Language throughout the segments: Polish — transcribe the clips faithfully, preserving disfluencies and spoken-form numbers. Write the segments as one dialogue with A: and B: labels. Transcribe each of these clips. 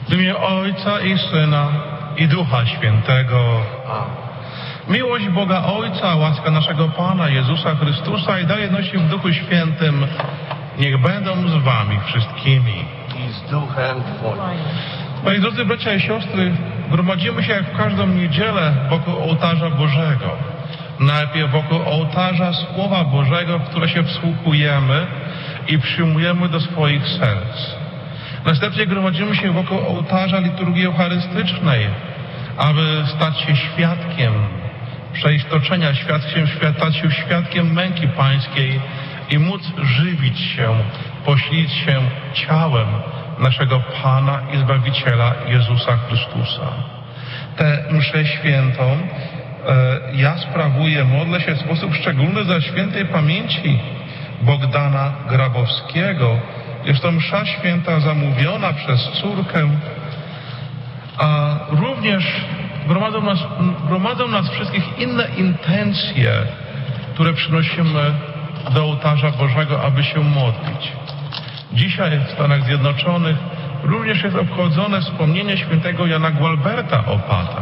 A: W imię Ojca i Syna i Ducha Świętego. Miłość Boga Ojca, łaska naszego Pana Jezusa Chrystusa i daje w Duchu Świętym niech będą z wami wszystkimi.
B: I z duchem Twoim.
A: Moi drodzy bracia i siostry, gromadzimy się jak w każdą niedzielę wokół ołtarza Bożego. Najpierw wokół ołtarza Słowa Bożego, w które się wsłuchujemy i przyjmujemy do swoich serc. Następnie gromadzimy się wokół ołtarza liturgii eucharystycznej, aby stać się świadkiem przeistoczenia, świadkiem, stać się świadkiem męki pańskiej i móc żywić się, posilić się ciałem naszego Pana i Zbawiciela Jezusa Chrystusa. Tę mszę świętą e, ja sprawuję, modlę się w sposób szczególny za świętej pamięci Bogdana Grabowskiego. Jest to msza święta zamówiona przez córkę, a również gromadzą nas, gromadzą nas wszystkich inne intencje, które przynosimy do ołtarza Bożego, aby się modlić. Dzisiaj w Stanach Zjednoczonych również jest obchodzone wspomnienie świętego Jana Gualberta Opata.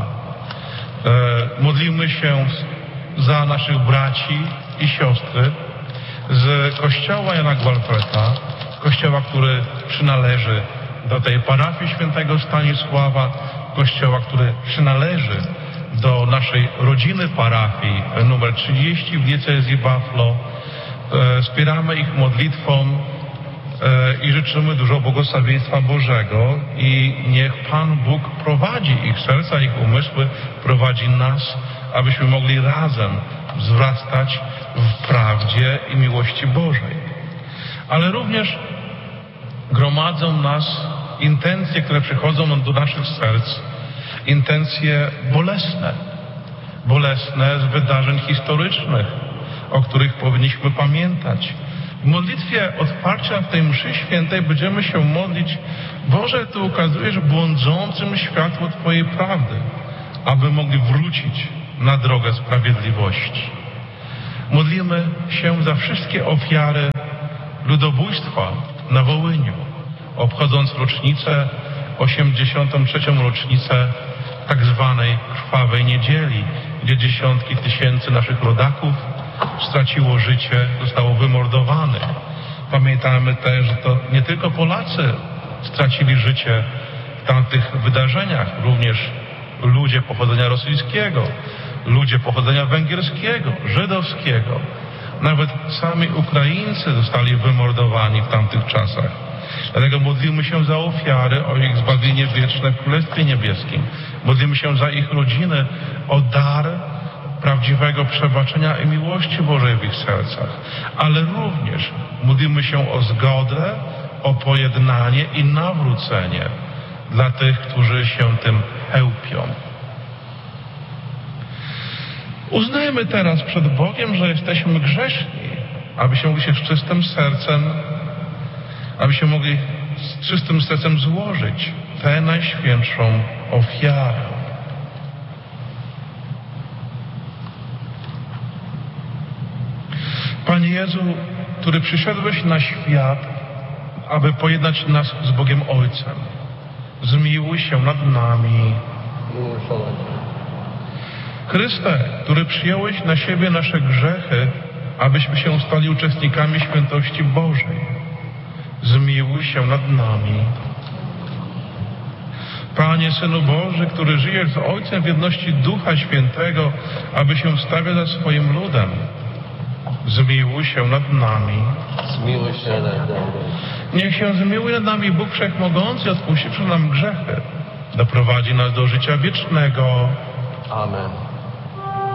A: E, modlimy się za naszych braci i siostry z kościoła Jana Gualberta, kościoła, który przynależy do tej parafii świętego Stanisława, kościoła, który przynależy do naszej rodziny parafii numer trzydzieści w diecezji Buffalo. E, wspieramy ich modlitwą e, i życzymy dużo błogosławieństwa Bożego i niech Pan Bóg prowadzi ich serca, ich umysły, prowadzi nas, abyśmy mogli razem wzrastać w prawdzie i miłości Bożej. Ale również gromadzą nas intencje, które przychodzą do naszych serc, intencje bolesne, bolesne z wydarzeń historycznych, o których powinniśmy pamiętać. W modlitwie otwarcia w tej mszy świętej będziemy się modlić: Boże, Ty ukazujesz błądzącym światło Twojej prawdy, aby mogli wrócić na drogę sprawiedliwości. Modlimy się za wszystkie ofiary ludobójstwa na Wołyniu, obchodząc rocznicę, osiemdziesiątą trzecią rocznicę tak zwanej Krwawej Niedzieli, gdzie dziesiątki tysięcy naszych rodaków straciło życie, zostało wymordowanych. Pamiętajmy też, że to nie tylko Polacy stracili życie w tamtych wydarzeniach, również ludzie pochodzenia rosyjskiego, ludzie pochodzenia węgierskiego, żydowskiego. Nawet sami Ukraińcy zostali wymordowani w tamtych czasach. Dlatego modlimy się za ofiary, o ich zbawienie wieczne w Królestwie Niebieskim. Modlimy się za ich rodziny, o dar prawdziwego przebaczenia i miłości Bożej w ich sercach. Ale również modlimy się o zgodę, o pojednanie i nawrócenie dla tych, którzy się tym chełpią. Uznajmy teraz przed Bogiem, że jesteśmy grzeszni, abyśmy mogli się z czystym sercem, abyśmy mogli z czystym sercem złożyć tę najświętszą ofiarę. Panie Jezu, który przyszedłeś na świat, aby pojednać nas z Bogiem Ojcem, zmiłuj się nad nami. Chryste, który przyjąłeś na siebie nasze grzechy, abyśmy się stali uczestnikami świętości Bożej, zmiłuj się nad nami. Panie Synu Boży, który żyjesz z Ojcem w jedności Ducha Świętego, aby się wstawiać za swoim ludem, zmiłuj się nad nami.
B: Zmiłuj się nad nami.
A: Niech się zmiłuje nad nami Bóg Wszechmogący, odpuściwszy nam grzechy, doprowadzi nas do życia wiecznego.
B: Amen.